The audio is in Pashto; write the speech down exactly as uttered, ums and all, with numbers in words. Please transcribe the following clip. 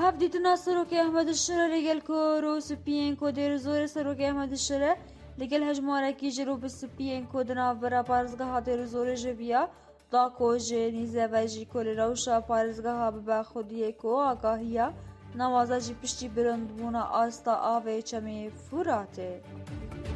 هف دیتنا سروک احمد الشره لگل که رو سپین که دیر زور سروک احمد الشره لگل هجماره کی جرو بسپین که دنا برا پارزگاه دیر زور جویا دا که جه نیزه و جی کل روشا پارزگاه ببا خودیه که آگاهیا نوازا جی پشتی برند بونا آستا آوه چمی فوراته.